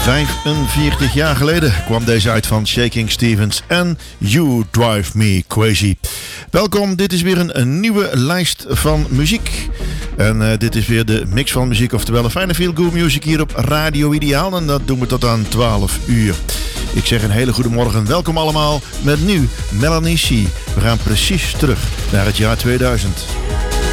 45 jaar geleden kwam deze uit van Shaking Stevens en You Drive Me Crazy. Welkom, dit is weer een nieuwe lijst van muziek. En dit is weer de mix van muziek, oftewel een fijne feel-good music hier op Radio Ideaal. En dat doen we tot aan 12 uur. Ik zeg een hele goede morgen, welkom allemaal met nu Melanie C. We gaan precies terug naar het jaar 2000.